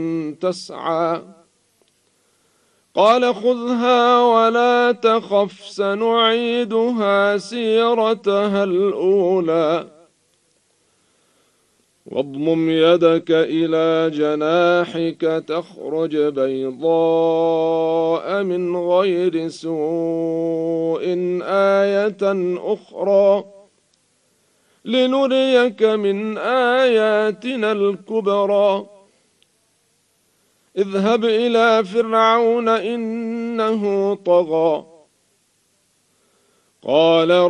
تسعى قال خذها ولا تخف سنعيدها سيرتها الأولى واضمم يدك إلى جناحك تخرج بيضاء من غير سوء آية أخرى لنريك من آياتنا الكبرى اذهب إلى فرعون إنه طغى قال